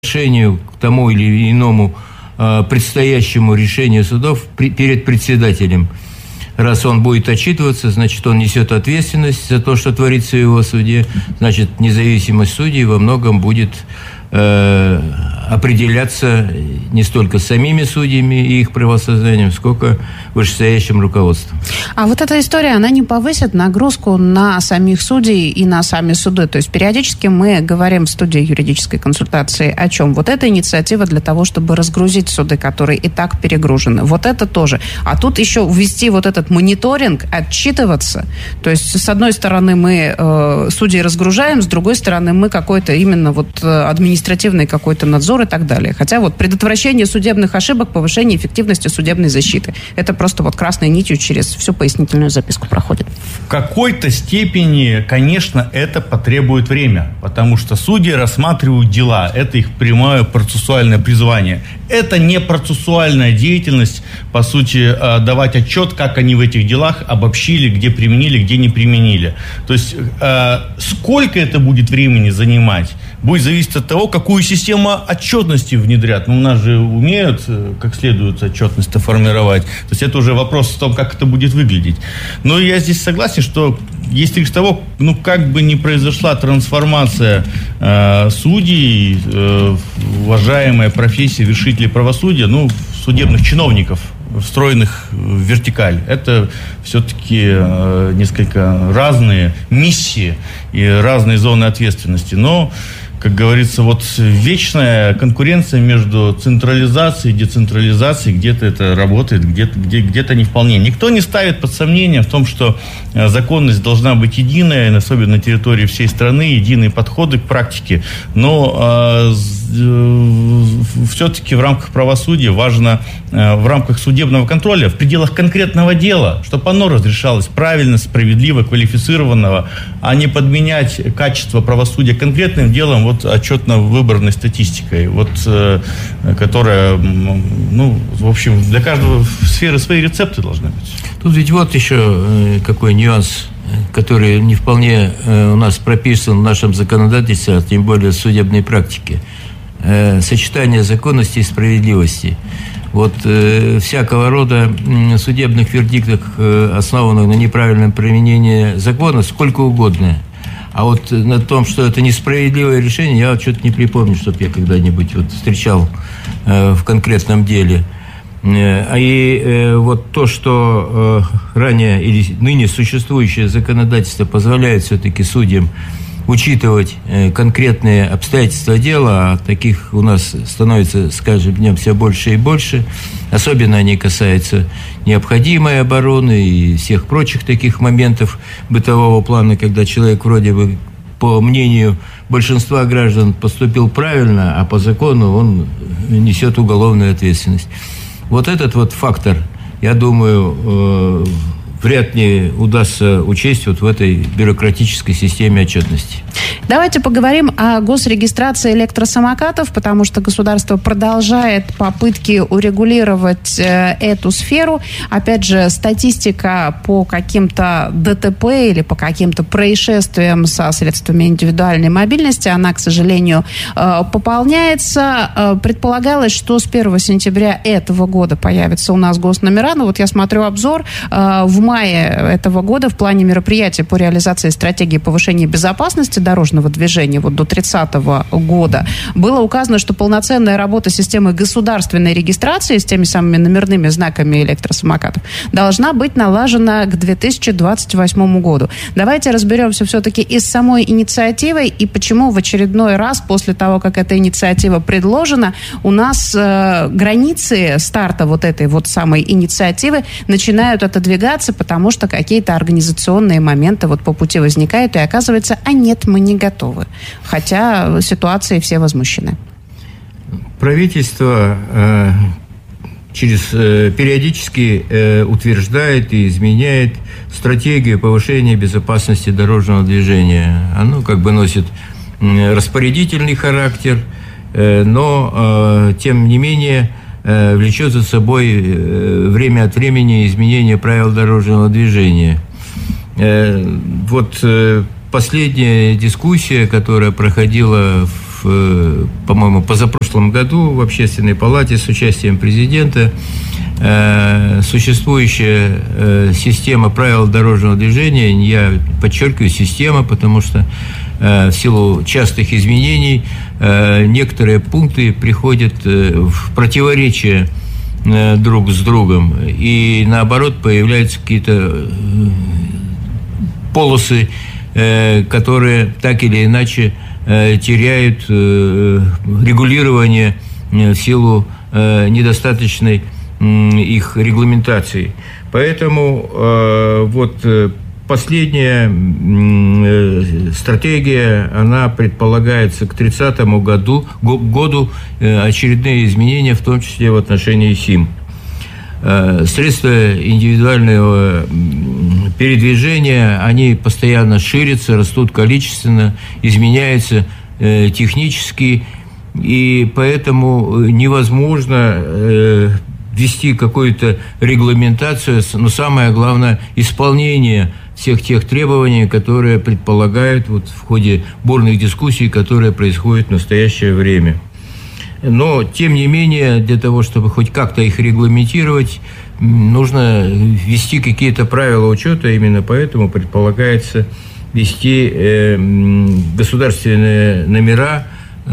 отношению к тому или иному предстоящему решению судов перед председателем. Раз он будет отчитываться, значит, он несет ответственность за то, что творится в его суде. Значит, независимость судей во многом будет определяться не столько самими судьями и их правосознанием, сколько вышестоящим руководством. А вот эта история, она не повысит нагрузку на самих судей и на сами суды? То есть периодически мы говорим в студии юридической консультации о чем? Вот эта инициатива для того, чтобы разгрузить суды, которые и так перегружены. Вот это тоже. А тут еще ввести вот этот мониторинг, отчитываться. То есть с одной стороны мы судей разгружаем, с другой стороны мы какой-то именно вот административный какой-то надзор и так далее. Хотя вот предотвращение судебных ошибок, повышение эффективности судебной защиты. Это просто вот красной нитью через всю пояснительную записку проходит. В какой-то степени, конечно, это потребует время, потому что судьи рассматривают дела. Это их прямое процессуальное призвание. Это не процессуальная деятельность, по сути, давать отчет, как они в этих делах обобщили, где применили, где не применили. То есть, сколько это будет времени занимать, будет зависеть от того, какую систему отчетности внедрят. У нас же умеют как следует отчетность формировать. То есть это уже вопрос в том, как это будет выглядеть. Но я здесь согласен, что есть риск того, как бы ни произошла трансформация судей, уважаемая профессия вершителей правосудия, судебных чиновников, встроенных в вертикаль. Это все-таки несколько разные миссии и разные зоны ответственности. Но, как говорится, вот вечная конкуренция между централизацией и децентрализацией, где-то это работает, где-то не вполне. Никто не ставит под сомнение в том, что законность должна быть единая, особенно на территории всей страны, единые подходы к практике. Но все-таки в рамках правосудия важно, в рамках судебного контроля, в пределах конкретного дела, чтобы оно разрешалось правильно, справедливо, квалифицированного, а не подменять качество правосудия конкретным делом, отчетно-выборной статистикой, которая, в общем, для каждого сферы свои рецепты должны быть. Тут ведь вот еще какой нюанс, который не вполне у нас прописан в нашем законодательстве, а тем более в судебной практике. Сочетание законности и справедливости. Всякого рода судебных вердиктах, основанных на неправильном применении закона, сколько угодно. А на том, что это несправедливое решение, я что-то не припомню, чтобы я когда-нибудь встречал в конкретном деле. То, что ранее или ныне существующее законодательство позволяет все-таки судьям учитывать конкретные обстоятельства дела, а таких у нас становится с каждым днем все больше и больше. Особенно они касаются необходимой обороны и всех прочих таких моментов бытового плана, когда человек вроде бы, по мнению большинства граждан, поступил правильно, а по закону он несет уголовную ответственность. Этот фактор, я думаю, вряд ли удастся учесть в этой бюрократической системе отчетности. Давайте поговорим о госрегистрации электросамокатов, потому что государство продолжает попытки урегулировать эту сферу. Опять же, статистика по каким-то ДТП или по каким-то происшествиям со средствами индивидуальной мобильности, она, к сожалению, пополняется. Предполагалось, что с 1 сентября этого года появятся у нас госномера. Я смотрю обзор. В мае этого года в плане мероприятий по реализации стратегии повышения безопасности дорожного движения до 30 года было указано, что полноценная работа системы государственной регистрации с теми самыми номерными знаками электросамокатов должна быть налажена к 2028 году. Давайте разберемся все-таки и с самой инициативой, и почему в очередной раз после того, как эта инициатива предложена, у нас границы старта этой самой инициативы начинают отодвигаться, потому что какие-то организационные моменты по пути возникают, и оказывается, нет, мы не готовы. Хотя ситуации все возмущены. Правительство периодически утверждает и изменяет стратегию повышения безопасности дорожного движения. Оно носит распорядительный характер, но тем не менее влечет за собой время от времени изменение правил дорожного движения. Последняя дискуссия, которая проходила в по-моему, позапрошлом году в Общественной палате с участием президента существующая система правил дорожного движения, я подчеркиваю, система, потому что в силу частых изменений некоторые пункты приходят в противоречие друг с другом, и наоборот появляются какие-то полосы, которые так или иначе теряют регулирование в силу недостаточной их регламентации. Поэтому вот последняя стратегия, она предполагается к 30 году очередные изменения, в том числе в отношении СИМ. Средства индивидуального передвижения, они постоянно ширятся, растут количественно, изменяются технически, и поэтому невозможно ввести какую-то регламентацию, но самое главное – исполнение всех тех требований, которые предполагают вот в ходе бурных дискуссий, которые происходят в настоящее время. Но, тем не менее, для того, чтобы хоть как-то их регламентировать, нужно ввести какие-то правила учета. Именно поэтому предполагается ввести государственные номера,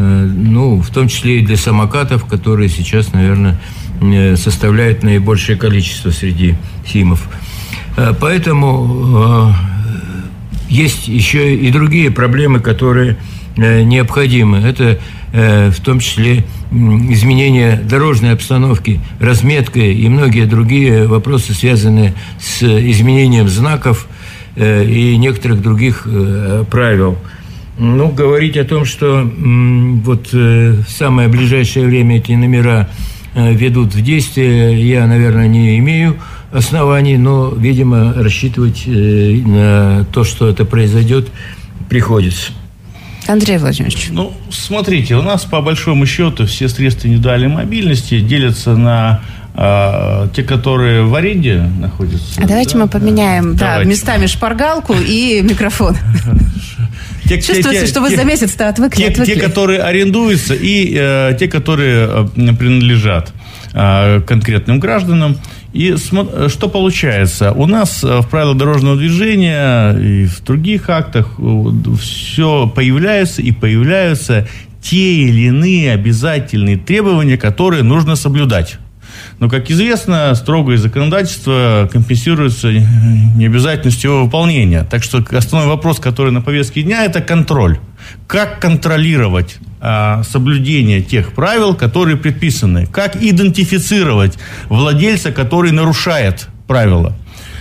в том числе и для самокатов, которые сейчас, наверное, составляют наибольшее количество среди СИМов. Поэтому есть еще и другие проблемы, которые необходимы. Это в том числе изменение дорожной обстановки, разметка и многие другие вопросы, связанные с изменением знаков и некоторых других правил. Говорить о том, что вот в самое ближайшее время эти номера ведут в действие, я, наверное, не имею оснований, но, видимо, рассчитывать на то, что это произойдет, приходится. Андрей Владимирович. Смотрите, у нас по большому счету все средства индивидуальной мобильности делятся на те, которые в аренде находятся. Давайте мы поменяем местами шпаргалку и микрофон. Чувствуется, что вы за месяц-то отвыкли. Те, которые арендуются, и те, которые принадлежат конкретным гражданам. И что получается? У нас в правилах дорожного движения и в других актах все появляются те или иные обязательные требования, которые нужно соблюдать. Но, как известно, строгое законодательство компенсируется необязательностью его выполнения. Так что основной вопрос, который на повестке дня, это контроль. Как контролировать соблюдение тех правил, которые предписаны? Как идентифицировать владельца, который нарушает правила?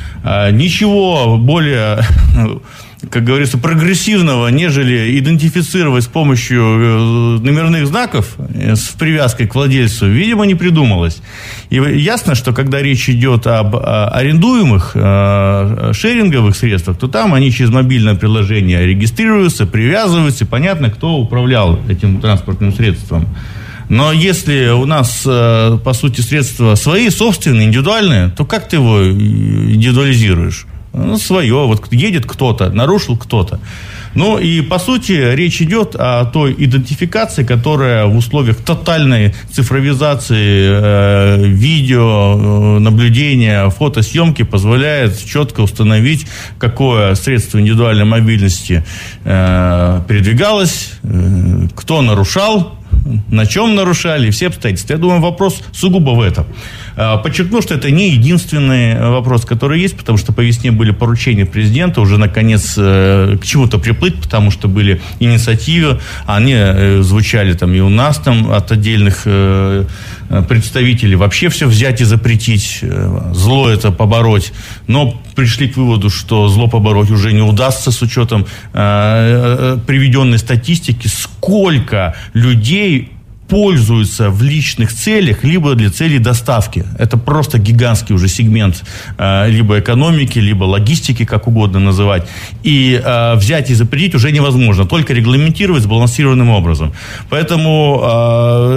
Ничего более, как говорится, прогрессивного, нежели идентифицировать с помощью номерных знаков с привязкой к владельцу, видимо, не придумалось. И ясно, что когда речь идет об арендуемых шеринговых средствах, то там они через мобильное приложение регистрируются, привязываются, и понятно, кто управлял этим транспортным средством. Но если у нас, по сути, средства свои, собственные, индивидуальные, то как ты его индивидуализируешь? Свое. Вот едет кто-то, нарушил кто-то. И, по сути, речь идет о той идентификации, которая в условиях тотальной цифровизации видео, наблюдения, фотосъемки позволяет четко установить, какое средство индивидуальной мобильности передвигалось, кто нарушал, на чем нарушали, все обстоятельства. Я думаю, вопрос сугубо в этом. Подчеркну, что это не единственный вопрос, который есть, потому что по весне были поручения президента уже, наконец, к чему-то приплыть, потому что были инициативы, они звучали там и у нас там от отдельных представителей вообще все взять и запретить, зло это побороть, но пришли к выводу, что зло побороть уже не удастся с учетом приведенной статистики, сколько людей пользуются в личных целях, либо для целей доставки. Это просто гигантский уже сегмент либо экономики, либо логистики, как угодно называть. И взять и запретить уже невозможно, только регламентировать сбалансированным образом. Поэтому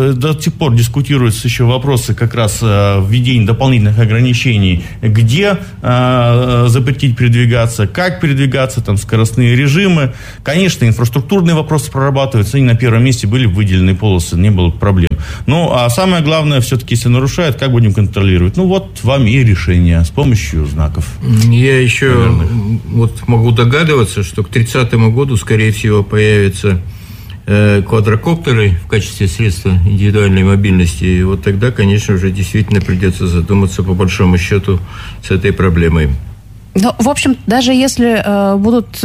до сих пор дискутируются еще вопросы как раз введения дополнительных ограничений, где запретить передвигаться, как передвигаться, там скоростные режимы. Конечно, инфраструктурные вопросы прорабатываются, они на первом месте были выделены полосы, не было проблем. Ну, а самое главное, все-таки, если нарушают, как будем контролировать? Ну, вот вам и решение с помощью знаков. Я еще вот могу догадываться, что к 30-му году, скорее всего, появятся квадрокоптеры в качестве средства индивидуальной мобильности. И вот тогда, конечно, уже действительно придется задуматься, по большому счету, с этой проблемой. Ну, в общем, даже если будут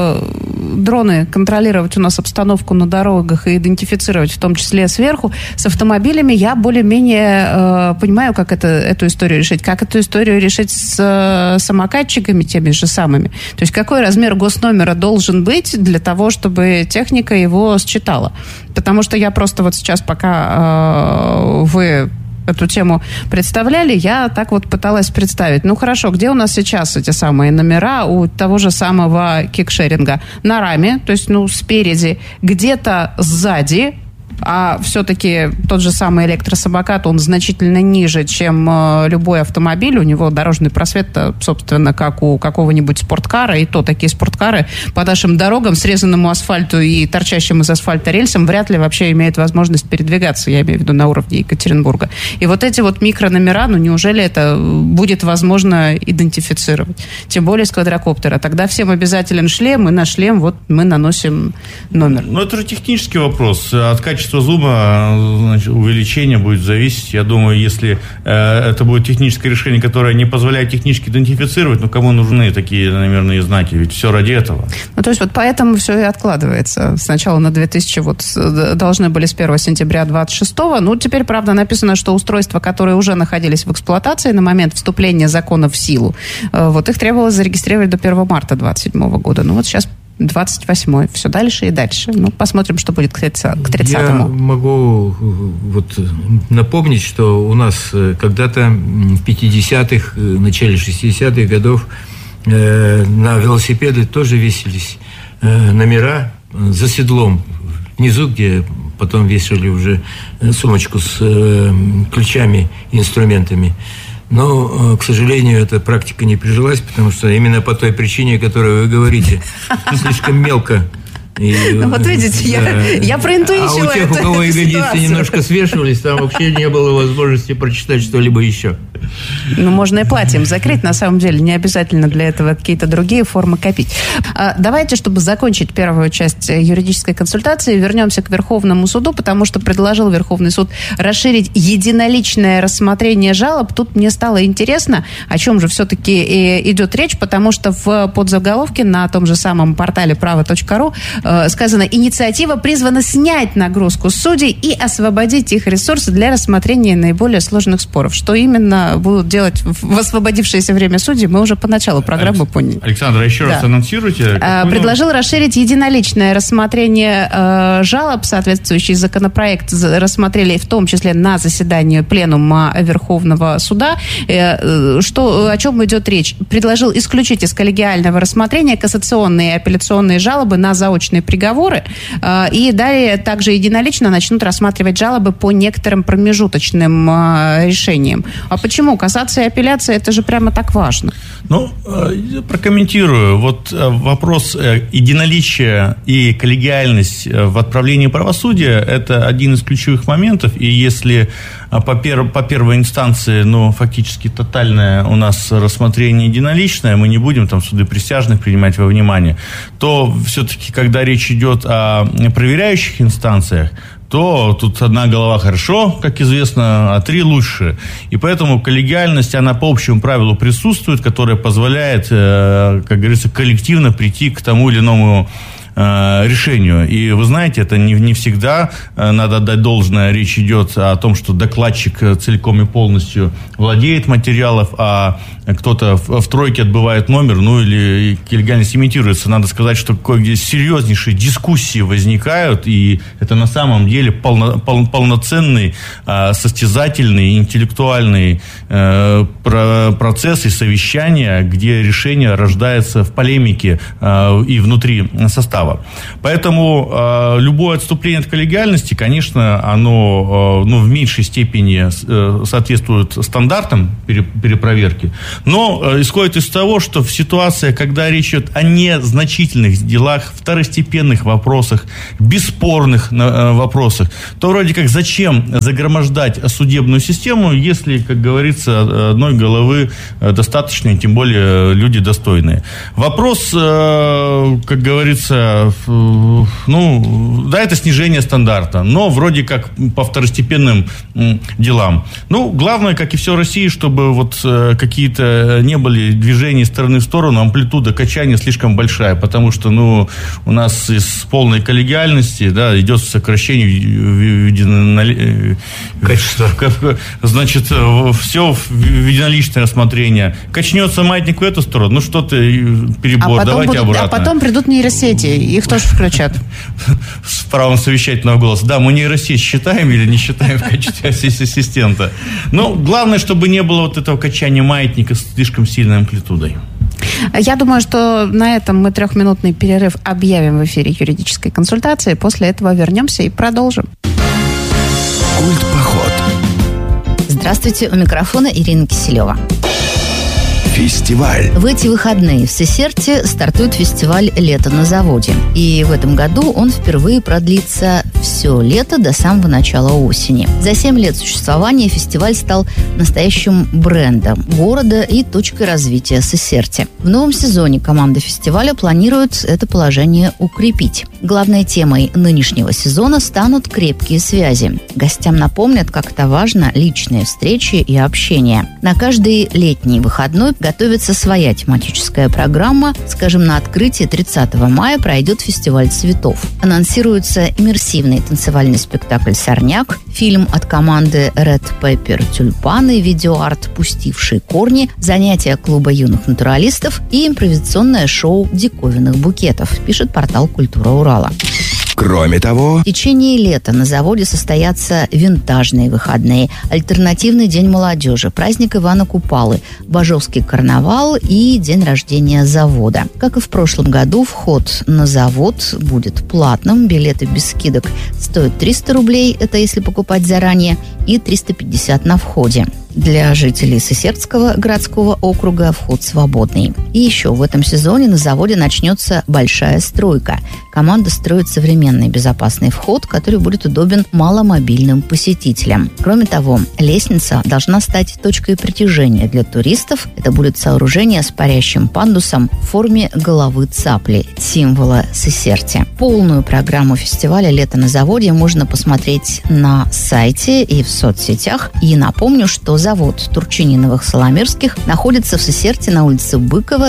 дроны контролировать у нас обстановку на дорогах и идентифицировать, в том числе сверху, с автомобилями, я более-менее понимаю, как эту историю решить. Как эту историю решить с самокатчиками теми же самыми. То есть какой размер госномера должен быть для того, чтобы техника его считала. Потому что я просто вот сейчас, пока вы эту тему представляли, я так вот пыталась представить. Ну, хорошо, где у нас сейчас эти самые номера у того же самого кикшеринга? На раме, то есть, спереди, где-то сзади, а все-таки тот же самый электросамокат, он значительно ниже, чем любой автомобиль. У него дорожный просвет, собственно, как у какого-нибудь спорткара. И то такие спорткары по нашим дорогам, срезанному асфальту и торчащим из асфальта рельсам, вряд ли вообще имеют возможность передвигаться, я имею в виду на уровне Екатеринбурга. И вот эти вот микрономера, неужели это будет возможно идентифицировать? Тем более с квадрокоптера. Тогда всем обязателен шлем, и на шлем вот мы наносим номер. Это же технический вопрос. От качества зума, увеличение будет зависеть. Я думаю, если это будет техническое решение, которое не позволяет технически идентифицировать, кому нужны такие, наверное, знаки? Ведь все ради этого. То есть вот поэтому все и откладывается. Сначала на 2000, должны были с 1 сентября 26-го. Теперь, правда, написано, что устройства, которые уже находились в эксплуатации на момент вступления закона в силу, вот их требовалось зарегистрировать до 1 марта 27 года. Вот сейчас 28-й. Все дальше и дальше. Посмотрим, что будет к 30-му. Я могу напомнить, что у нас когда-то в 50-х, начале 60-х годов на велосипеды тоже весились номера за седлом. Внизу, где потом вешали уже сумочку с ключами и инструментами. Но, к сожалению, эта практика не прижилась, потому что именно по той причине, о которой вы говорите, слишком мелко. Вот видите, я проинтуировала. А у тех, у кого ягодицы немножко свешивались, там вообще не было возможности прочитать что-либо еще. Можно и платьем закрыть, на самом деле, не обязательно для этого какие-то другие формы копить. Давайте, чтобы закончить первую часть юридической консультации, вернемся к Верховному суду, потому что предложил Верховный суд расширить единоличное рассмотрение жалоб. Тут мне стало интересно, о чем же все-таки идет речь, потому что в подзаголовке на том же самом портале право.ру сказано: инициатива призвана снять нагрузку с судей и освободить их ресурсы для рассмотрения наиболее сложных споров. Что именно будут делать в освободившееся время судьи, мы уже по началу программы поняли. Александра, еще раз анонсируйте. Предложил расширить единоличное рассмотрение жалоб. Соответствующий законопроект рассмотрели в том числе на заседании пленума Верховного суда. О чем идет речь? Предложил исключить из коллегиального рассмотрения кассационные и апелляционные жалобы на заочные приговоры. И далее также единолично начнут рассматривать жалобы по некоторым промежуточным решениям. А почему? Кассация и апелляция, это же прямо так важно. Прокомментирую. Вопрос единоличия и коллегиальность в отправлении правосудия – это один из ключевых моментов. И если по первой инстанции, фактически тотальное у нас рассмотрение единоличное, мы не будем суды присяжных принимать во внимание, то все-таки, когда речь идет о проверяющих инстанциях, то тут одна голова хорошо, как известно, а три лучше. И поэтому коллегиальность, она по общему правилу присутствует, которая позволяет, как говорится, коллективно прийти к тому или иному решению. И вы знаете, это не всегда, надо отдать должное, речь идет о том, что докладчик целиком и полностью владеет материалом, а кто-то в тройке отбывает номер, или коллегиальность имитируется. Надо сказать, что серьезнейшие дискуссии возникают, и это на самом деле полноценный, состязательный, интеллектуальный процесс и совещание, где решение рождается в полемике и внутри состава. состава. Поэтому любое отступление от коллегиальности, конечно, оно в меньшей степени соответствует стандартам перепроверки, но исходит из того, что в ситуации, когда речь идет о незначительных делах, второстепенных вопросах, бесспорных вопросах, то вроде как зачем загромождать судебную систему, если, как говорится, одной головы достаточно, и тем более люди достойные. Вопрос, как говорится, это снижение стандарта, но вроде как по второстепенным делам. Главное, как и все в России, чтобы какие-то не были движения из стороны в сторону, амплитуда качания слишком большая, потому что, у нас из полной коллегиальности, идет сокращение качества. Значит, все в единоличное рассмотрение. Качнется маятник в эту сторону, что-то перебор, давайте обратно. А потом придут нейросети, их тоже включат. С правом совещательного голоса. Да, мы нейросеть считаем или не считаем в качестве ассистента. Но главное, чтобы не было этого качания маятника с слишком сильной амплитудой. Я думаю, что на этом мы 3-минутный перерыв объявим в эфире юридической консультации. После этого вернемся и продолжим. Культпоход. Здравствуйте, у микрофона Ирина Киселева. Фестиваль. В эти выходные в Сесерте стартует фестиваль «Лето на заводе». И в этом году он впервые продлится все лето до самого начала осени. За 7 лет существования фестиваль стал настоящим брендом города и точкой развития Сесерте. В новом сезоне команда фестиваля планирует это положение укрепить. Главной темой нынешнего сезона станут крепкие связи. Гостям напомнят, как это важно, личные встречи и общение. На каждый летний выходной готовится своя тематическая программа. Скажем, на открытии 30 мая пройдет фестиваль цветов. Анонсируется иммерсивный танцевальный спектакль «Сорняк», фильм от команды Red Pepper «Тюльпаны», видеоарт «Пустившие корни», занятия клуба юных натуралистов и импровизационное шоу диковинных букетов, пишет портал «Культура Урала». Кроме того, в течение лета на заводе состоятся винтажные выходные, альтернативный день молодежи, праздник Ивана Купалы, Бажовский карнавал и день рождения завода. Как и в прошлом году, вход на завод будет платным, билеты без скидок стоят 300 рублей, это если покупать заранее, и 350 на входе. Для жителей Сесертского городского округа вход свободный. И еще в этом сезоне на заводе начнется большая стройка. Команда строит современный безопасный вход, который будет удобен маломобильным посетителям. Кроме того, лестница должна стать точкой притяжения для туристов. Это будет сооружение с парящим пандусом в форме головы цапли, символа Сесерти. Полную программу фестиваля «Лето на заводе» можно посмотреть на сайте и в соцсетях. И напомню, что завод Турчининовых-Соломирских находится в Сесерте на улице Быкова,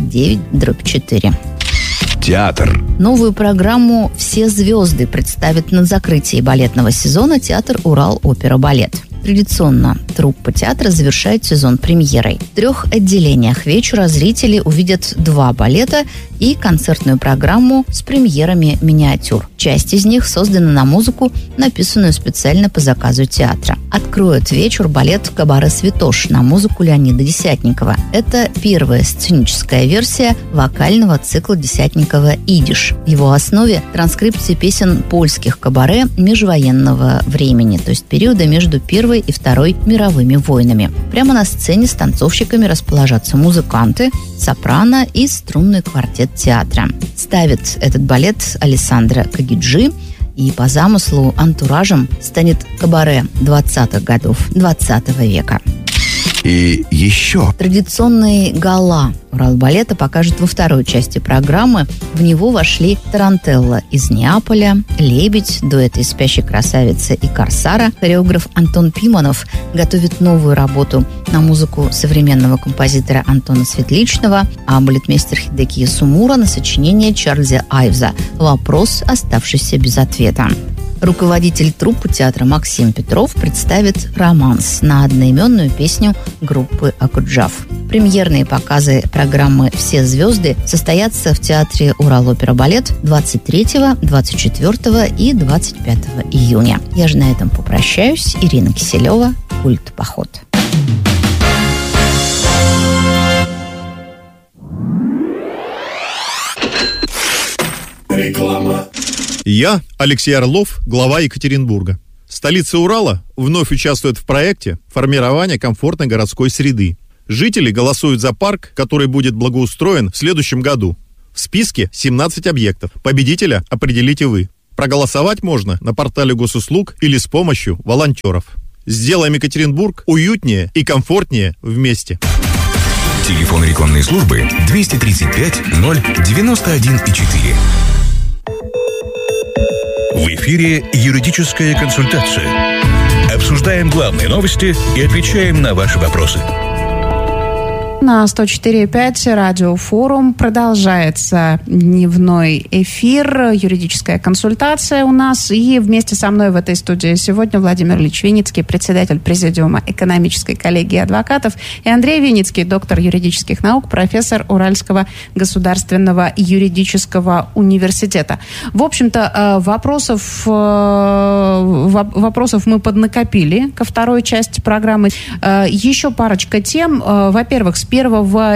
29/4. театр. Новую программу «Все звезды» представит на закрытии балетного сезона театр «Урал-опера-балет». Традиционно труппа театра завершает сезон премьерой. В 3 отделениях вечера зрители увидят 2 балета и концертную программу с премьерами миниатюр. Часть из них создана на музыку, написанную специально по заказу театра. Откроет вечер балет «Кабаре Святош» на музыку Леонида Десятникова. Это первая сценическая версия вокального цикла Десятникова «Идиш». В его основе транскрипции песен польских кабаре межвоенного времени, то есть периода между Первой и Второй мировыми войнами. Прямо на сцене с танцовщиками расположатся музыканты, сопрано и струнный квартет театра. Ставит этот балет Алессандро Кагиджи, и по замыслу антуражем станет кабаре 20-х годов 20 века. И еще. Традиционный гала Уралбалета покажет во второй части программы. В него вошли тарантелла из Неаполя, лебедь, дуэт из «Спящей красавицы» и «Корсара». Хореограф Антон Пиманов готовит новую работу на музыку современного композитора Антона Светличного, а балетмейстер Хидеки Сумура на сочинение Чарльза Айвза «Вопрос, оставшийся без ответа». Руководитель труппы театра Максим Петров представит романс на одноименную песню группы «Акуджав». Премьерные показы программы «Все звезды» состоятся в театре «Урал-опера-балет» 23, 24 и 25 июня. Я же на этом попрощаюсь. Ирина Киселева, «Культпоход». Я, Алексей Орлов, глава Екатеринбурга. Столица Урала вновь участвует в проекте формирования комфортной городской среды. Жители голосуют за парк, который будет благоустроен в следующем году. В списке 17 объектов. Победителя определите вы. Проголосовать можно на портале госуслуг или с помощью волонтеров. Сделаем Екатеринбург уютнее и комфортнее вместе. Телефон рекламной службы 235 091,4. В эфире юридическая консультация. Обсуждаем главные новости и отвечаем на ваши вопросы. На 104.5 радиофорум продолжается дневной эфир, юридическая консультация у нас. И вместе со мной в этой студии сегодня Владимир Ильич Виницкий, председатель Президиума экономической коллегии адвокатов, и Андрей Виницкий, доктор юридических наук, профессор Уральского государственного юридического университета. В общем-то, вопросов мы поднакопили ко второй части программы. Еще парочка тем. Во-первых, с 1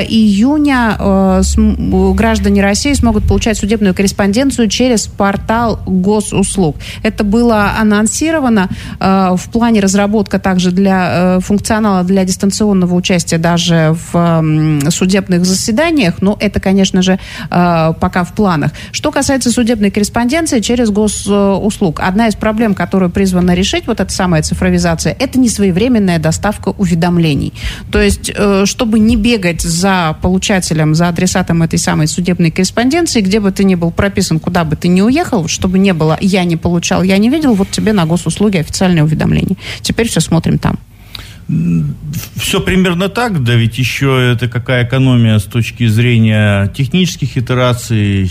июня граждане России смогут получать судебную корреспонденцию через портал госуслуг. Это было анонсировано в плане разработка также для функционала для дистанционного участия даже в судебных заседаниях, но это, конечно же, пока в планах. Что касается судебной корреспонденции через госуслуг, одна из проблем, которую призвана решить вот эта самая цифровизация, это несвоевременная доставка уведомлений. То есть, чтобы не бегать за получателем, за адресатом этой самой судебной корреспонденции, где бы ты ни был прописан, куда бы ты ни уехал, чтобы не было «я не получал, я не видел», вот тебе на госуслуги официальное уведомление. Теперь все смотрим там. Все примерно так, да, ведь еще это какая экономия с точки зрения технических итераций,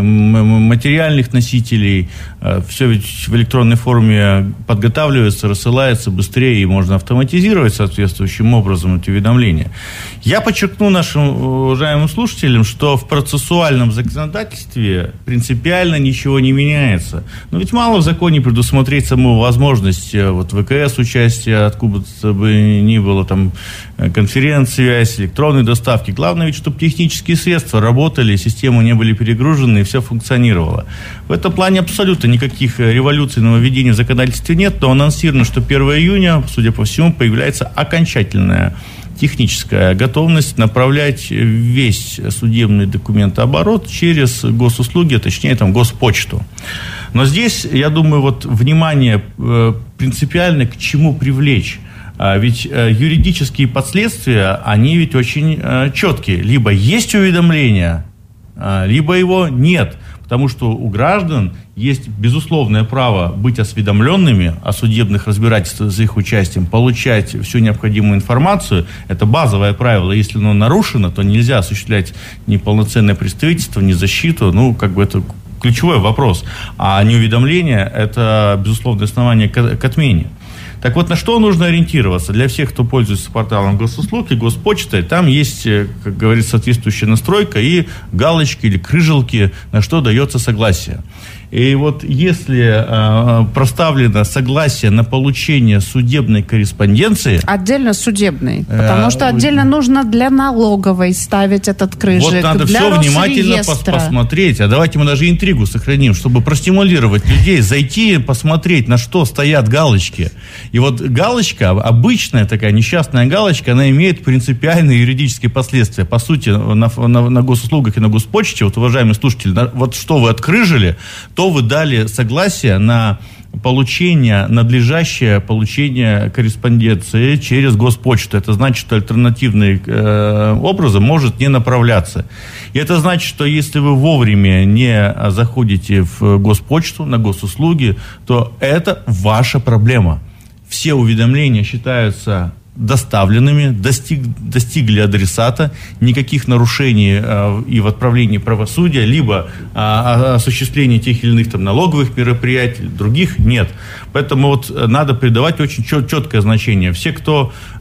материальных носителей. Все ведь в электронной форме подготавливается, рассылается быстрее, и можно автоматизировать соответствующим образом эти уведомления. Я подчеркну нашим уважаемым слушателям, что в процессуальном законодательстве принципиально ничего не меняется. Но ведь мало в законе предусмотреть саму возможность вот ВКС участия, откуда бы ни было, там, конференц-связь, электронной доставки. Главное ведь, чтобы технические средства работали, системы не были перегружены, и все функционировало. В этом плане абсолютно никаких революций, нововведений в законодательстве нет, но анонсировано, что 1 июня, судя по всему, появляется окончательная техническая готовность направлять весь судебный документооборот через госуслуги, точнее, там, Госпочту. Но здесь, я думаю, вот внимание принципиально к чему привлечь. Ведь юридические последствия, они ведь очень четкие. Либо есть уведомление, либо его нет. Потому что у граждан есть безусловное право быть осведомленными о судебных разбирательствах за их участием, получать всю необходимую информацию. Это базовое правило. Если оно нарушено, то нельзя осуществлять ни полноценное представительство, ни защиту. Ну, как бы это ключевой вопрос. А неуведомление – это безусловное основание к отмене. Так вот, на что нужно ориентироваться? Для всех, кто пользуется порталом госуслуг и Госпочтой, там есть, как говорится, соответствующая настройка и галочки или крыжелки, на что дается согласие. И вот если проставлено согласие на получение судебной корреспонденции... Отдельно судебной, потому что отдельно нужно для налоговой ставить этот крыжик. Вот надо для все внимательно посмотреть. А давайте мы даже интригу сохраним, чтобы простимулировать людей, зайти, посмотреть, на что стоят галочки. И вот галочка, обычная такая несчастная галочка, она имеет принципиальные юридические последствия. По сути, на госуслугах и на Госпочте, вот, уважаемые слушатели, вот что вы открыжили, то вы дали согласие на получение, надлежащее получение корреспонденции через Госпочту. Это значит, что альтернативным образом может не направляться. И это значит, что если вы вовремя не заходите в Госпочту, на госуслуги, то это ваша проблема. Все уведомления считаются доставленными, достигли адресата, никаких нарушений и в отправлении правосудия, либо осуществлении тех или иных там налоговых мероприятий, других нет. Поэтому вот надо придавать очень четкое значение. Все, кто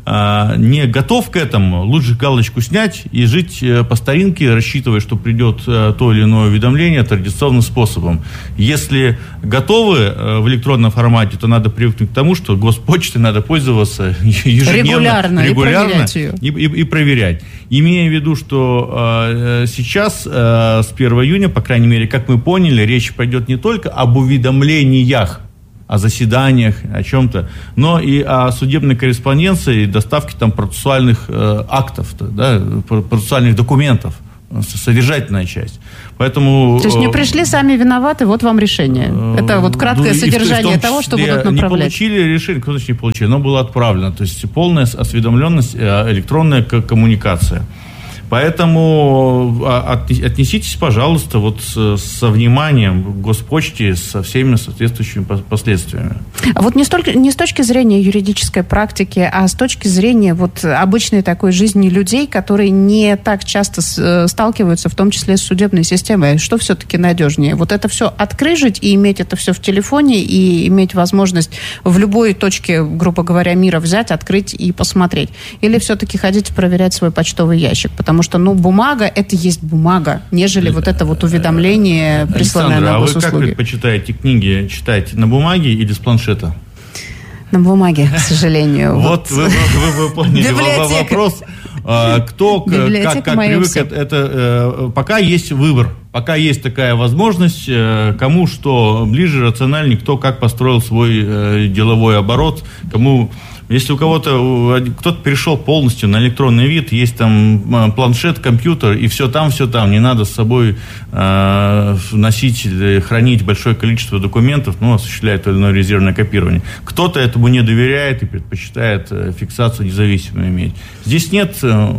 не готов к этому, лучше галочку снять и жить по старинке, рассчитывая, что придет то или иное уведомление традиционным способом. Если готовы в электронном формате, то надо привыкнуть к тому, что Госпочтой надо пользоваться ежедневно, регулярно и проверять. Имея в виду, что сейчас, с 1 июня, по крайней мере, как мы поняли, речь пойдет не только об уведомлениях, о заседаниях, о чем-то, но и о судебной корреспонденции и доставке там процессуальных актов, да, процессуальных документов, содержательная часть. Поэтому... То есть не пришли, сами виноваты, вот вам решение. Это вот краткое содержание того, что будут направлять. Не получили решение, конечно, не получили, но было отправлено. То есть полная осведомленность, электронная коммуникация. Поэтому отнеситесь, пожалуйста, вот со вниманием к Госпочте, со всеми соответствующими последствиями. А вот не с точки зрения юридической практики, а с точки зрения вот обычной такой жизни людей, которые не так часто сталкиваются, в том числе с судебной системой, что все-таки надежнее? Вот это все открыжить и иметь это все в телефоне, и иметь возможность в любой точке, грубо говоря, мира взять, открыть и посмотреть? Или все-таки ходить проверять свой почтовый ящик? Потому что, бумага – это есть бумага, нежели вот это вот уведомление, присланное на госуслуги. А вы как предпочитаете книги читать, на бумаге или с планшета? На бумаге, к сожалению. Вот вы поняли вопрос. Кто как привык, это пока есть выбор, пока есть такая возможность, кому что ближе, рациональнее, кто как построил свой деловой оборот, кому... Если у кто-то перешел полностью на электронный вид, есть там планшет, компьютер, и все там, не надо с собой носить, хранить большое количество документов, осуществляет то или иное резервное копирование. Кто-то этому не доверяет и предпочитает фиксацию независимо иметь. Здесь нет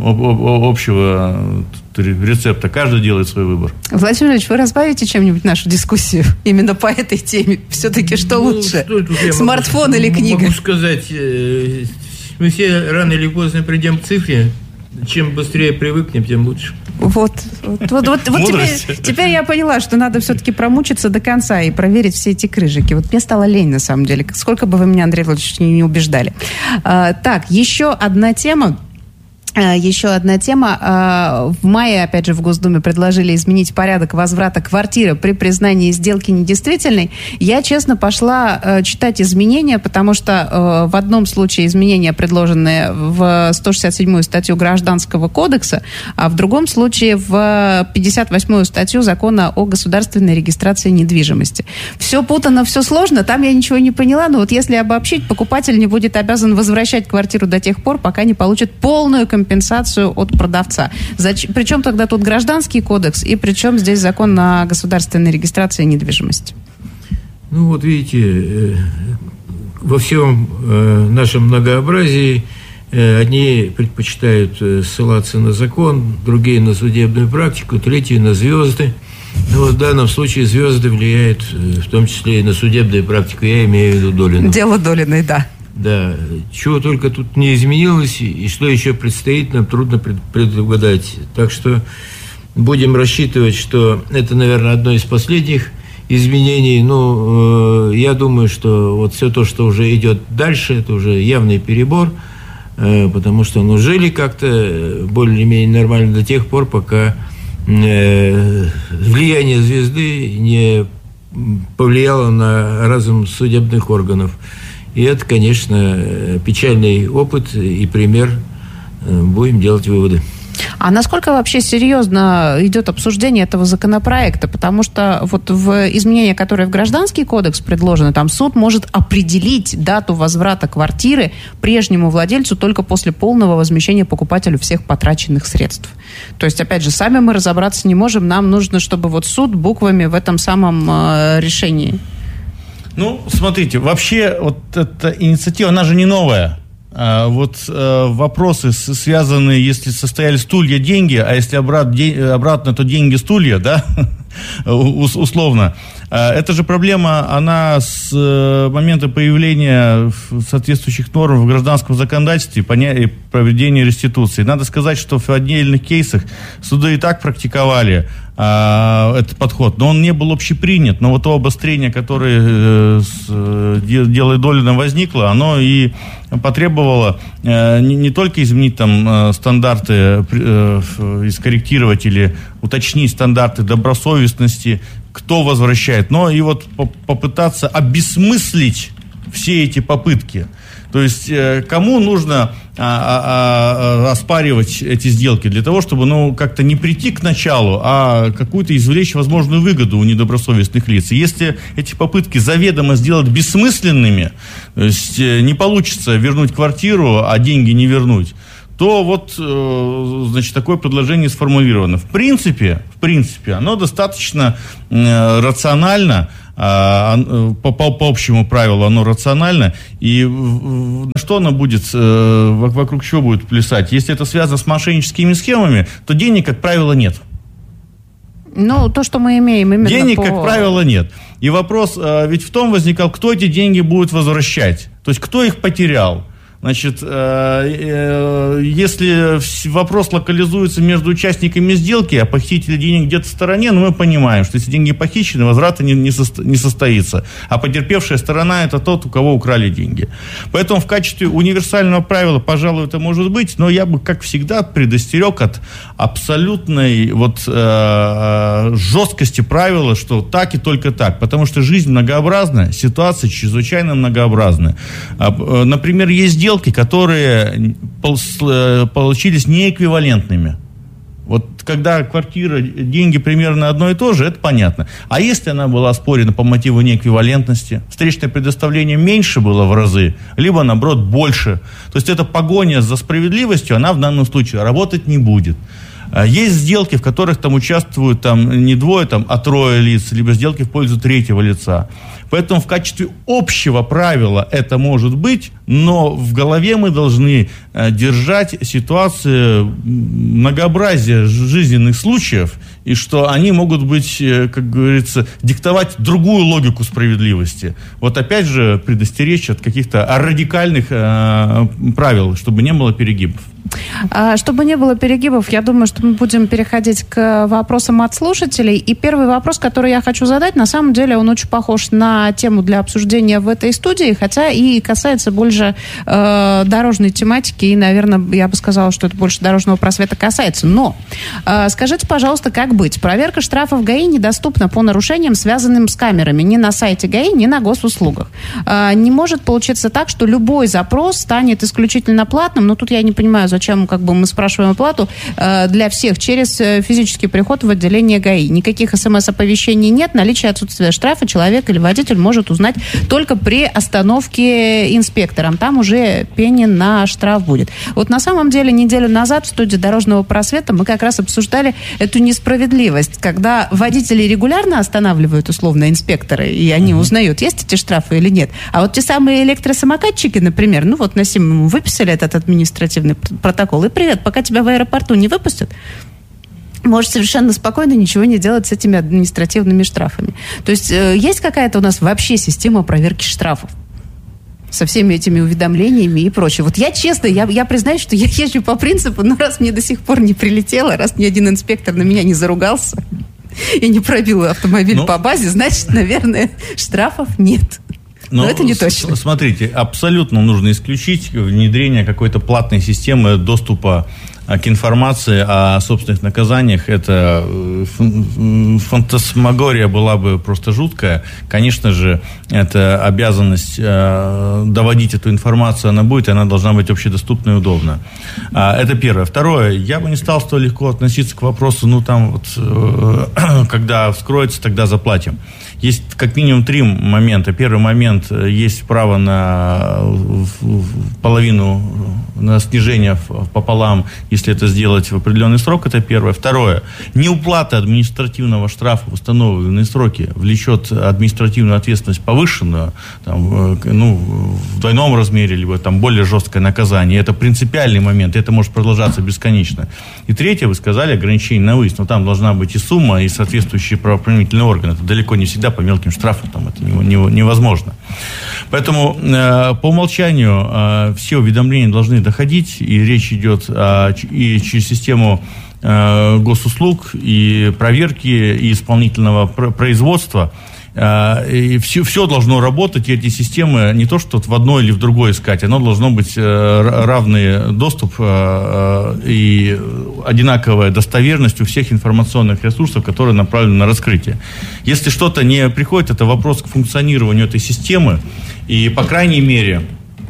общего рецепта, каждый делает свой выбор. Владимир Ильич, вы разбавите чем-нибудь нашу дискуссию именно по этой теме? Все-таки что лучше? Смартфон или книга? Могу сказать, мы все рано или поздно придем к цифре. Чем быстрее привыкнем, тем лучше. Вот теперь я поняла, что надо все-таки промучиться до конца и проверить все эти крыжики. Вот мне стало лень, на самом деле. Сколько бы вы меня, Андрей Владимирович, не убеждали. Так, еще одна тема. В мае, опять же, в Госдуме предложили изменить порядок возврата квартиры при признании сделки недействительной. Я, честно, пошла читать изменения, потому что в одном случае изменения, предложенные в 167-ю статью Гражданского кодекса, а в другом случае в 58-ю статью Закона о государственной регистрации недвижимости. Все путано, все сложно, там я ничего не поняла, но вот если обобщить, покупатель не будет обязан возвращать квартиру до тех пор, пока не получит полную компенсацию от продавца. Причем тогда тут Гражданский кодекс, и причем здесь Закон о государственной регистрации недвижимости? Вот видите, во всем нашем многообразии одни предпочитают ссылаться на закон, другие на судебную практику, третьи на звезды. В данном случае звезды влияют в том числе и на судебную практику, я имею в виду Долину. Дело Долиной, да. Да, чего только тут не изменилось, и что еще предстоит, нам трудно предугадать. Так что будем рассчитывать, что это, наверное, одно из последних изменений. Я думаю, что вот все то, что уже идет дальше, это уже явный перебор, потому что жили как-то более-менее нормально до тех пор, пока влияние звезды не повлияло на разум судебных органов. И это, конечно, печальный опыт и пример. Будем делать выводы. А насколько вообще серьезно идет обсуждение этого законопроекта? Потому что вот в изменения, которые в Гражданский кодекс предложены, там суд может определить дату возврата квартиры прежнему владельцу только после полного возмещения покупателю всех потраченных средств. То есть, опять же, сами мы разобраться не можем. Нам нужно, чтобы вот суд буквами в этом самом решении. Смотрите, вообще вот эта инициатива, она же не новая. Вопросы связанные, если состояли стулья, деньги, а если обратно, то деньги, стулья, да, условно. Эта же проблема, она с момента появления соответствующих норм в гражданском законодательстве и проведения реституции. Надо сказать, что в отдельных кейсах суды и так практиковали этот подход, но он не был общепринят. Но вот то обострение, которое делает Долина возникло, оно и потребовало не только изменить там стандарты, и скорректировать или уточнить стандарты добросовестности, кто возвращает, но и вот попытаться обесмыслить все эти попытки. То есть кому нужно оспаривать эти сделки? Для того, чтобы как-то не прийти к началу, а какую-то извлечь возможную выгоду у недобросовестных лиц. Если эти попытки заведомо сделать бессмысленными, то есть не получится вернуть квартиру, а деньги не вернуть, то вот, значит, такое предложение сформулировано. В принципе, оно достаточно рационально, по общему правилу оно рационально, и что оно будет, вокруг чего будет плясать? Если это связано с мошенническими схемами, то денег, как правило, нет. То, что мы имеем именно денег, как правило, нет. И вопрос ведь в том возникал, кто эти деньги будет возвращать, то есть кто их потерял. Значит, если вопрос локализуется между участниками сделки, а похититель денег где-то в стороне, мы понимаем, что если деньги похищены, возврата не состоится. А потерпевшая сторона – это тот, у кого украли деньги. Поэтому в качестве универсального правила, пожалуй, это может быть, но я бы, как всегда, предостерег от абсолютной жесткости правила, что так и только так. Потому что жизнь многообразна, ситуация чрезвычайно многообразна. Например, есть сделки, которые получились неэквивалентными. Вот когда квартира, деньги примерно одно и то же, это понятно. А если она была оспорена по мотиву неэквивалентности, встречное предоставление меньше было в разы, либо, наоборот, больше. То есть эта погоня за справедливостью, она в данном случае работать не будет. Есть сделки, в которых там участвуют не двое, а трое лиц, либо сделки в пользу третьего лица. Поэтому в качестве общего правила это может быть, но в голове мы должны держать ситуацию многообразия жизненных случаев, и что они могут быть, как говорится, диктовать другую логику справедливости. Вот опять же предостеречь от каких-то радикальных правил, чтобы не было перегибов. Чтобы не было перегибов, я думаю, что мы будем переходить к вопросам от слушателей. И первый вопрос, который я хочу задать, на самом деле он очень похож на тему для обсуждения в этой студии, хотя и касается больше дорожной тематики, и, наверное, я бы сказала, что это больше дорожного просвета касается. Но скажите, пожалуйста, как быть? Проверка штрафов ГАИ недоступна по нарушениям, связанным с камерами, ни на сайте ГАИ, ни на госуслугах. Не может получиться так, что любой запрос станет исключительно платным, но тут я не понимаю, зачем мы спрашиваем оплату для всех через физический приход в отделение ГАИ. Никаких СМС-оповещений нет, наличие отсутствия штрафа человек или водитель может узнать только при остановке инспектором. Там уже пени на штраф будет. Вот на самом деле неделю назад в студии Дорожного просвета мы как раз обсуждали эту несправедливость, когда водители регулярно останавливают условно инспекторы, и они узнают, есть эти штрафы или нет. А вот те самые электросамокатчики, например, на СИМ выписали этот административный протокол, и привет, пока тебя в аэропорту не выпустят, можешь совершенно спокойно ничего не делать с этими административными штрафами. То есть есть какая-то у нас вообще система проверки штрафов со всеми этими уведомлениями и прочее. Вот я честно, я признаюсь, что я езжу по принципу, раз мне до сих пор не прилетело, раз ни один инспектор на меня не заругался и не пробил автомобиль по базе, значит, наверное, штрафов нет. Но это не точно. Смотрите, абсолютно нужно исключить внедрение какой-то платной системы доступа к информации о собственных наказаниях. Это фантасмагория была бы просто жуткая. Конечно же, это обязанность доводить эту информацию, она будет, и она должна быть общедоступна и удобна. Это первое. Второе, я бы не стал столь легко относиться к вопросу, когда вскроется, тогда заплатим. Есть как минимум 3 момента. Первый момент, есть право на половину на снижение пополам, если это сделать в определенный срок, это первое. Второе. Неуплата административного штрафа в установленные сроки влечет административную ответственность повышенную, там, в двойном размере, либо там более жесткое наказание. Это принципиальный момент, это может продолжаться бесконечно. И третье, вы сказали, ограничение на выезд. Но там должна быть и сумма, и соответствующие правоохранительные органы. Это далеко не всегда по мелким штрафам, там это невозможно. Поэтому по умолчанию все уведомления должны доходить, и речь идет и через систему госуслуг, и проверки, и исполнительного производства. И все должно работать, и эти системы не то, что в одно или в другое искать, оно должно быть равный доступ и одинаковая достоверность у всех информационных ресурсов, которые направлены на раскрытие. Если что-то не приходит, это вопрос к функционированию этой системы, и по крайней мере,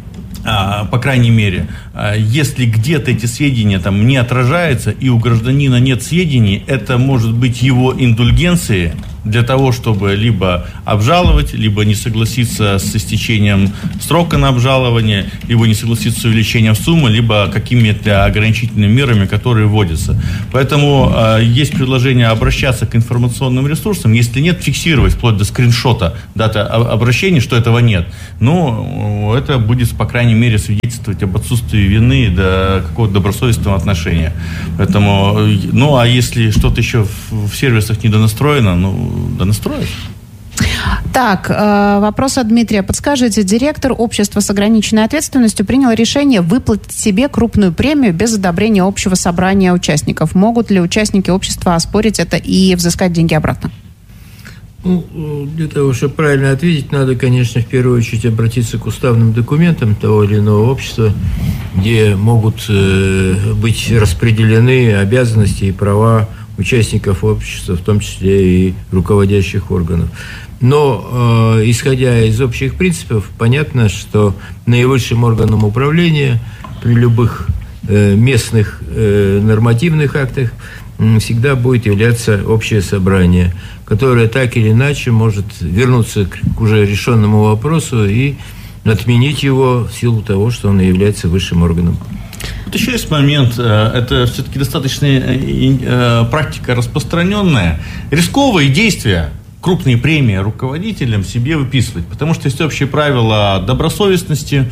если где-то эти сведения там не отражаются, и у гражданина нет сведений, это может быть его индульгенцией для того, чтобы либо обжаловать, либо не согласиться с истечением срока на обжалование, либо не согласиться с увеличением суммы, либо какими-то ограничительными мерами, которые вводятся. Поэтому есть предложение обращаться к информационным ресурсам, если нет, фиксировать вплоть до скриншота даты обращения, что этого нет. Ну, это будет, по крайней мере, свидетельствовать об отсутствии вины до какого-то добросовестного отношения. Поэтому, а если что-то еще в сервисах недонастроено, донастроить. Так, вопрос от Дмитрия. Подскажите, директор общества с ограниченной ответственностью принял решение выплатить себе крупную премию без одобрения общего собрания участников. Могут ли участники общества оспорить это и взыскать деньги обратно? Для того, чтобы правильно ответить, надо, конечно, в первую очередь обратиться к уставным документам того или иного общества, где могут быть распределены обязанности и права участников общества, в том числе и руководящих органов. Но, исходя из общих принципов, понятно, что наивысшим органом управления при любых местных нормативных актах всегда будет являться общее собрание, которое так или иначе может вернуться к уже решенному вопросу и отменить его в силу того, что он является высшим органом. Вот еще есть момент, это все-таки достаточно практика распространенная. Рисковые действия, крупные премии руководителям себе выписывать, потому что есть общие правила добросовестности,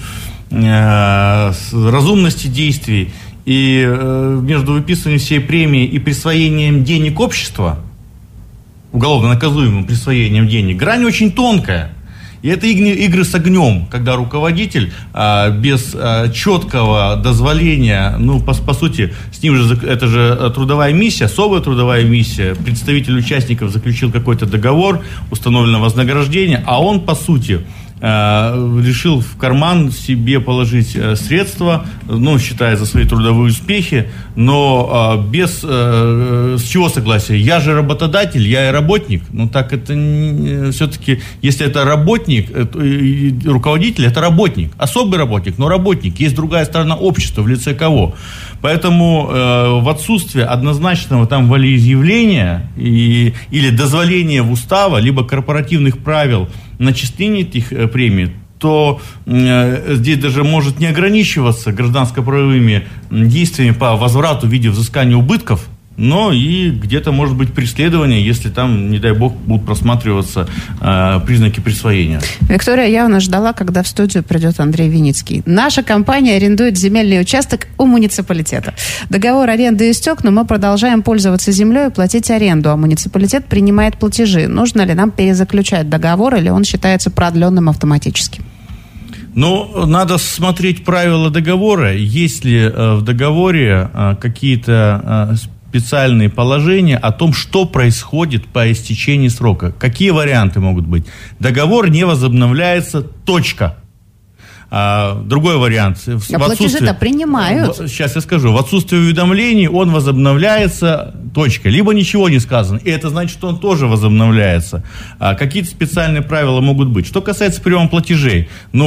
разумности действий, и между выписыванием всей премии и присвоением денег общества, уголовно наказуемым присвоением денег, грань очень тонкая. И это игры с огнем, когда руководитель без четкого дозволения, по сути, с ним же, это же трудовая миссия, особая трудовая миссия, представитель участников заключил какой-то договор, установлено вознаграждение, а он, по сути, решил в карман себе положить средства, считая за свои трудовые успехи, но без с чего согласия? Я же работодатель, я и работник. Так это все-таки, если это работник, руководитель, это работник, особый работник, но работник. Есть другая сторона общества, в лице кого? Поэтому в отсутствие однозначного там волеизъявления или дозволения в устава, либо корпоративных правил начисления этих премий, то здесь даже может не ограничиваться гражданско-правовыми действиями по возврату в виде взыскания убытков, но и где-то может быть преследование, если там, не дай бог, будут просматриваться признаки присвоения. Виктория явно ждала, когда в студию придет Андрей Виницкий. Наша компания арендует земельный участок у муниципалитета. Договор аренды истек, но мы продолжаем пользоваться землей и платить аренду, а муниципалитет принимает платежи. Нужно ли нам перезаключать договор, или он считается продленным автоматически? Надо смотреть правила договора. Есть ли в договоре какие-то специальные положения о том, что происходит по истечении срока. Какие варианты могут быть? Договор не возобновляется, точка. Другой вариант. Платежи-то принимают. Сейчас я скажу. В отсутствии уведомлений он возобновляется, точка. Либо ничего не сказано. И это значит, что он тоже возобновляется. Какие-то специальные правила могут быть. Что касается приема платежей.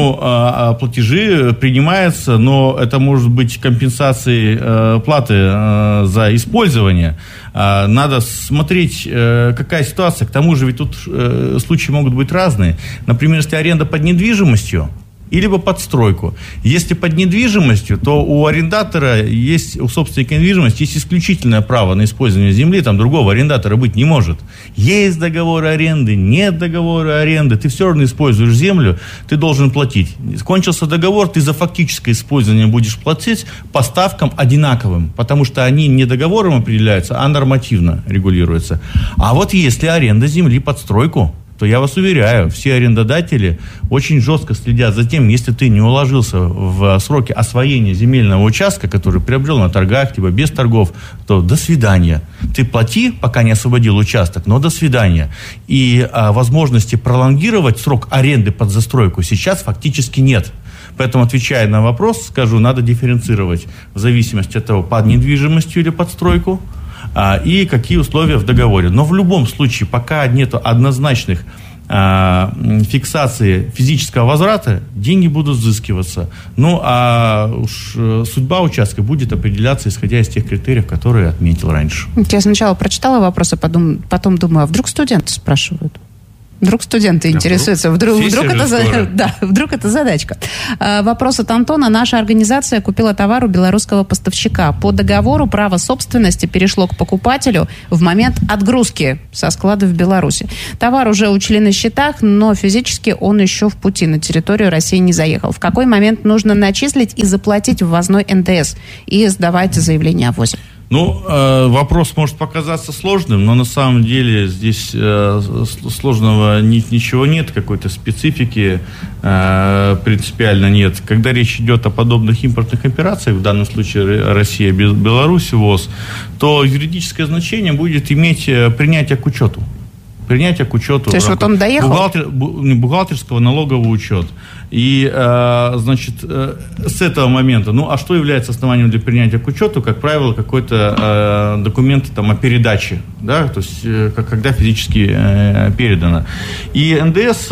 Платежи принимаются, но это может быть компенсацией платы за использование. Надо смотреть, какая ситуация. К тому же ведь тут случаи могут быть разные. Например, если аренда под недвижимостью, или под стройку. Если под недвижимостью, то у арендатора есть, у собственника недвижимости есть исключительное право на использование земли, там другого арендатора быть не может. Есть договор аренды, нет договора аренды, ты все равно используешь землю, ты должен платить. Кончился договор, ты за фактическое использование будешь платить по ставкам одинаковым, потому что они не договором определяются, а нормативно регулируются. А вот если аренда земли под стройку, то я вас уверяю, все арендодатели очень жестко следят за тем, если ты не уложился в сроки освоения земельного участка, который приобрел на торгах, либо без торгов, то до свидания. Ты плати, пока не освободил участок, но до свидания. И возможности пролонгировать срок аренды под застройку сейчас фактически нет. Поэтому, отвечая на вопрос, скажу, надо дифференцировать в зависимости от того, под недвижимостью или под стройку, и какие условия в договоре. Но в любом случае, пока нет однозначных фиксации физического возврата, деньги будут взыскиваться. Ну, а уж судьба участка будет определяться, исходя из тех критериев, которые отметил раньше. Я сначала прочитала вопрос, а потом думаю, а вдруг студенты спрашивают? Вдруг студенты интересуются, вдруг это задачка. Вопрос от Антона. Наша организация купила товар у белорусского поставщика. По договору право собственности перешло к покупателю в момент отгрузки со склада в Беларуси. Товар уже учли на счетах, но физически он еще в пути, на территорию России не заехал. В какой момент нужно начислить и заплатить ввозной НДС и сдавать заявление о ввозе? Ну, вопрос может показаться сложным, но на самом деле здесь сложного ничего нет, какой-то специфики принципиально нет. Когда речь идет о подобных импортных операциях, в данном случае Россия, Беларусь, ВОЗ, то юридическое значение будет иметь принятие к учету. Принятие к учету. То есть вот он доехал? Бухгалтерского налогового учета. И, значит, с этого момента, ну, а что является основанием для принятия к учету? Как правило, какой-то документ там, о передаче, да, то есть, когда физически передано. И НДС,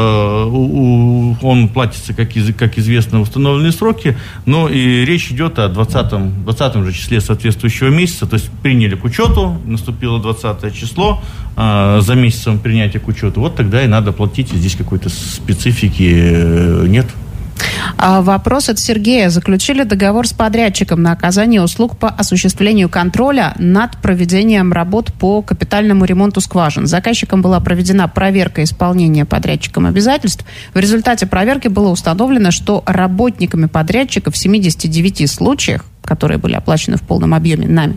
он платится, как известно, в установленные сроки, но и речь идет о 20 же числе соответствующего месяца, то есть, приняли к учету, наступило 20 число, за месяцем принятия к учету, вот тогда и надо платить, и здесь какой-то специфики нет. Вопрос от Сергея. Заключили договор с подрядчиком на оказание услуг по осуществлению контроля над проведением работ по капитальному ремонту скважин. Заказчиком была проведена проверка исполнения подрядчиком обязательств. В результате проверки было установлено, что работниками подрядчика в 79 случаях, которые были оплачены в полном объеме нами,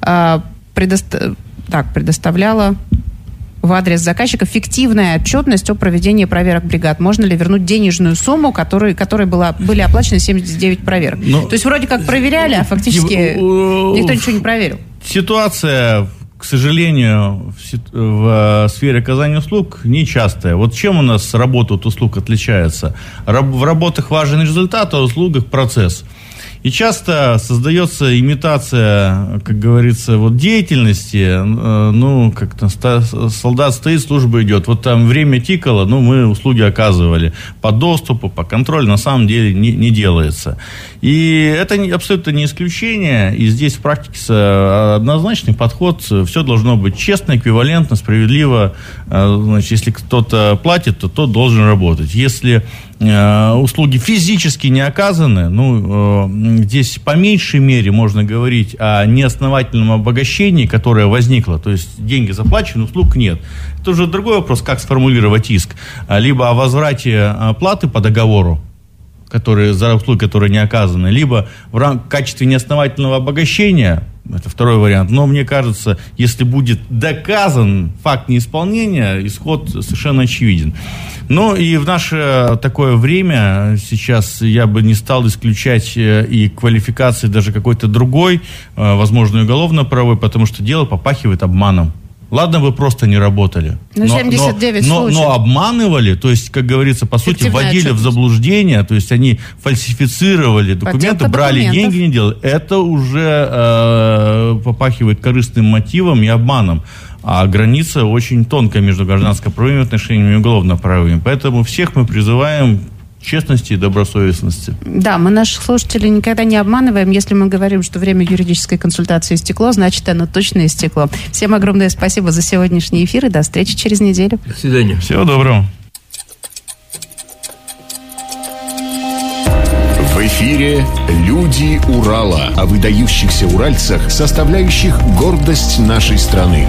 предоставляла в адрес заказчика фиктивная отчетность о проведении проверок бригад. Можно ли вернуть денежную сумму, которой были оплачены 79 проверок? То есть вроде как проверяли, а фактически никто ничего не проверил. Ситуация, к сожалению, в сфере оказания услуг нечастая. Вот чем у нас работа от услуг отличается? В работах важен результат, а в услугах процесс. И часто создается имитация, как говорится, вот деятельности, ну, как-то солдат стоит, служба идет. Вот там время тикало, ну, мы услуги оказывали по доступу, по контролю, на самом деле не делается. И это абсолютно не исключение, и здесь в практике однозначный подход, все должно быть честно, эквивалентно, справедливо. Значит, если кто-то платит, то тот должен работать. Если услуги физически не оказаны, ну, здесь по меньшей мере можно говорить о неосновательном обогащении, которое возникло, то есть деньги заплачены, услуг нет. Это уже другой вопрос, как сформулировать иск. Либо о возврате платы по договору, за услуги, которые не оказаны, либо в качестве неосновательного обогащения, это второй вариант. Но мне кажется, если будет доказан факт неисполнения, исход совершенно очевиден. Ну и в наше такое время сейчас я бы не стал исключать и квалификации даже какой-то другой, возможно, уголовно-правовой, потому что дело попахивает обманом. Ладно, вы просто не работали. Но 79 случаев. Но обманывали, то есть, как говорится, по сути, вводили в заблуждение, то есть они фальсифицировали документы, брали деньги, не делали. Это уже попахивает корыстным мотивом и обманом. А граница очень тонкая между гражданско-правовыми отношениями и уголовно-правовыми. Поэтому всех мы призываем к честности и добросовестности. Да, мы наших слушателей никогда не обманываем. Если мы говорим, что время юридической консультации истекло, значит, оно точно истекло. Всем огромное спасибо за сегодняшний эфир и до встречи через неделю. До свидания. Всего доброго. В эфире «Люди Урала» о выдающихся уральцах, составляющих гордость нашей страны.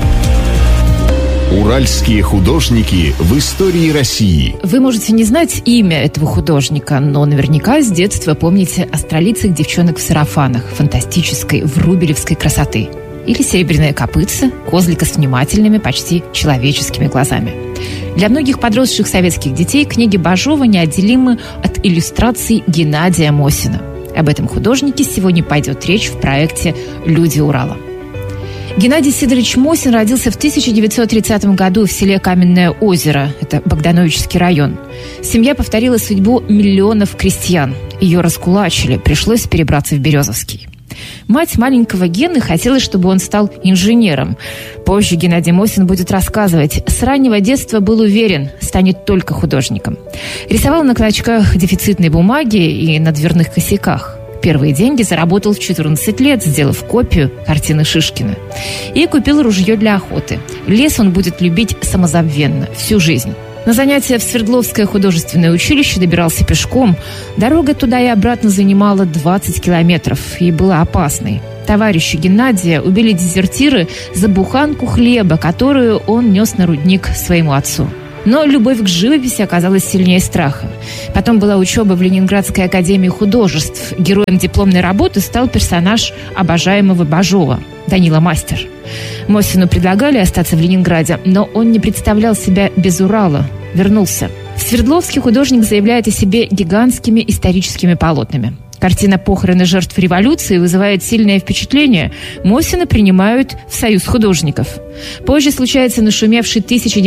Уральские художники в истории России. Вы можете не знать имя этого художника, но наверняка с детства помните астролицых девчонок в сарафанах, фантастической врубелевской красоты. Или серебряное копытце, козлика с внимательными, почти человеческими глазами. Для многих подросших советских детей книги Бажова неотделимы от иллюстраций Геннадия Мосина. Об этом художнике сегодня пойдет речь в проекте «Люди Урала». Геннадий Сидорович Мосин родился в 1930 году в селе Каменное озеро, это Богдановический район. Семья повторила судьбу миллионов крестьян. Ее раскулачили, пришлось перебраться в Березовский. Мать маленького Гены хотела, чтобы он стал инженером. Позже Геннадий Мосин будет рассказывать, с раннего детства был уверен, станет только художником. Рисовал на клочках дефицитной бумаги и на дверных косяках. Первые деньги заработал в 14 лет, сделав копию картины Шишкина. И купил ружье для охоты. Лес он будет любить самозабвенно, всю жизнь. На занятия в Свердловское художественное училище добирался пешком. Дорога туда и обратно занимала 20 километров и была опасной. Товарища Геннадия убили дезертиры за буханку хлеба, которую он нес на рудник своему отцу. Но любовь к живописи оказалась сильнее страха. Потом была учеба в Ленинградской академии художеств. Героем дипломной работы стал персонаж обожаемого Бажова – Данила Мастер. Мосину предлагали остаться в Ленинграде, но он не представлял себя без Урала. Вернулся. В Свердловске художник заявляет о себе гигантскими историческими полотнами. Картина «Похороны жертв революции» вызывает сильное впечатление. Мосина принимают в Союз художников. Позже случается нашумевший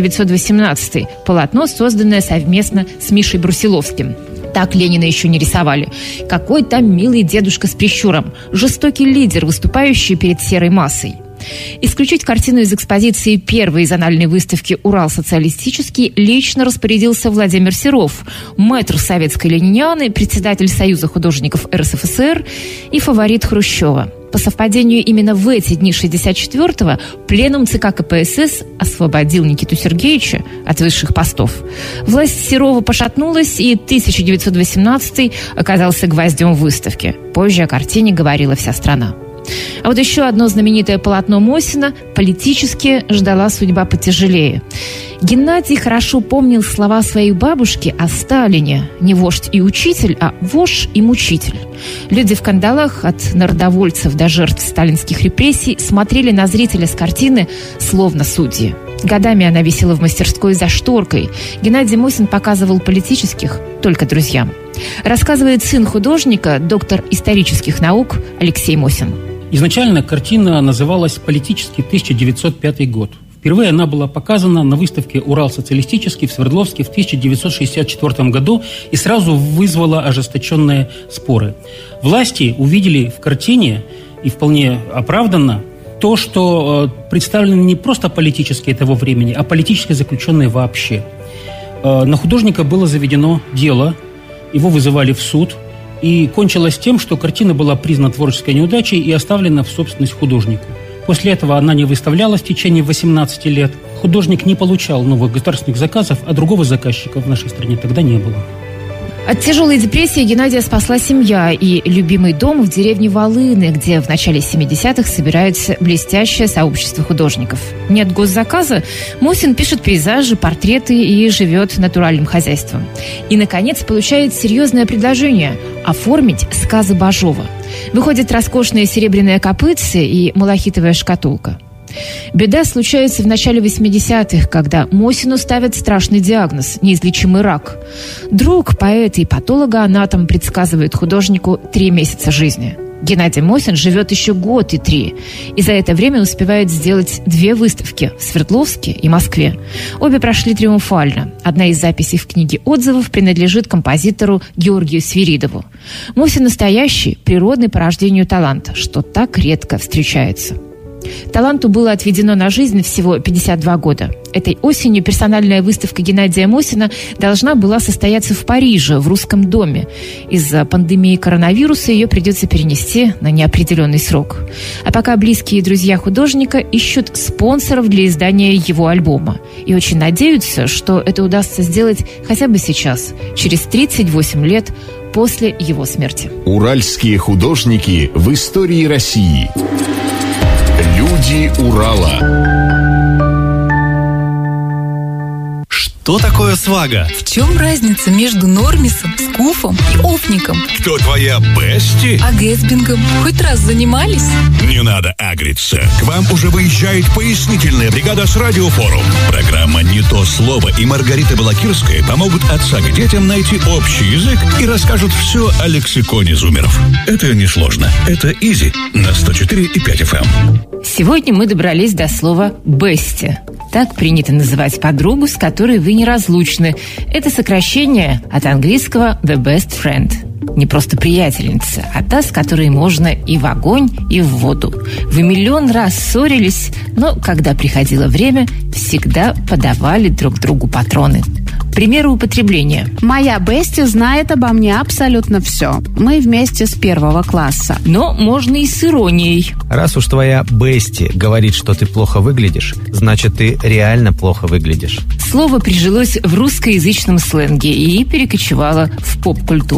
1918 полотно, созданное совместно с Мишей Брусиловским. Так Ленина еще не рисовали. Какой там милый дедушка с прищуром. Жестокий лидер, выступающий перед серой массой. Исключить картину из экспозиции первой зональной выставки «Урал социалистический» лично распорядился Владимир Серов, мэтр советской ленинианы, председатель Союза художников РСФСР и фаворит Хрущева. По совпадению, именно в эти дни 64-го пленум ЦК КПСС освободил Никиту Сергеевича от высших постов. Власть Серова пошатнулась, и 1918 оказался гвоздем выставки. Позже о картине говорила вся страна. А вот еще одно знаменитое полотно Мосина политически ждала судьба потяжелее. Геннадий хорошо помнил слова своей бабушки о Сталине. Не вождь и учитель, а вождь и мучитель. Люди в кандалах, от народовольцев до жертв сталинских репрессий, смотрели на зрителя с картины словно судьи. Годами она висела в мастерской за шторкой. Геннадий Мосин показывал политических только друзьям. Рассказывает сын художника, доктор исторических наук Алексей Мосин. Изначально картина называлась «Политический 1905 год». Впервые она была показана на выставке «Урал социалистический» в Свердловске в 1964 году и сразу вызвала ожесточенные споры. Власти увидели в картине, и вполне оправданно, то, что представлены не просто политические того времени, а политические заключенные вообще. На художника было заведено дело, его вызывали в суд, и кончилось тем, что картина была признана творческой неудачей и оставлена в собственность художнику. После этого она не выставлялась в течение 18 лет. Художник не получал новых государственных заказов, а другого заказчика в нашей стране тогда не было. От тяжелой депрессии Геннадия спасла семья и любимый дом в деревне Волыны, где в начале 70-х собирается блестящее сообщество художников. Нет госзаказа, Мосин пишет пейзажи, портреты и живет натуральным хозяйством. И, наконец, получает серьезное предложение – оформить сказы Бажова. Выходит роскошное серебряное копытце и малахитовая шкатулка. Беда случается в начале 80-х, когда Мосину ставят страшный диагноз – неизлечимый рак. Друг, поэт и патологоанатом предсказывает художнику 3 месяца жизни. Геннадий Мосин живет еще год и 3, и за это время успевает сделать 2 выставки в Свердловске и Москве. Обе прошли триумфально. Одна из записей в книге отзывов принадлежит композитору Георгию Свиридову. Мосин настоящий, природный по рождению талант, что так редко встречается. Таланту было отведено на жизнь всего 52 года. Этой осенью персональная выставка Геннадия Мосина должна была состояться в Париже, в Русском доме. Из-за пандемии коронавируса ее придется перенести на неопределенный срок. А пока близкие друзья художника ищут спонсоров для издания его альбома. И очень надеются, что это удастся сделать хотя бы сейчас, через 38 лет после его смерти. Уральские художники в истории России. Люди Урала. Что такое свага? В чем разница между нормисом, скуфом и офником? Кто твоя бести? А гэтсбингом хоть раз занимались? Не надо агриться. К вам уже выезжает пояснительная бригада с Радиофорум. Программа «Не то слово» и Маргарита Балакирская помогут отцам и детям найти общий язык и расскажут все о лексиконе зумеров. Это несложно. Это изи на 104,5 FM. Сегодня мы добрались до слова «бести». Так принято называть подругу, с которой вы неразлучны. Это сокращение от английского «the best friend». Не просто приятельница, а та, с которой можно и в огонь, и в воду. Вы миллион раз ссорились, но когда приходило время, всегда подавали друг другу патроны. Примеры употребления. Моя бести знает обо мне абсолютно все. Мы вместе с 1 класса. Но можно и с иронией. Раз уж твоя бести говорит, что ты плохо выглядишь, значит, ты реально плохо выглядишь. Слово прижилось в русскоязычном сленге и перекочевало в поп-культуру.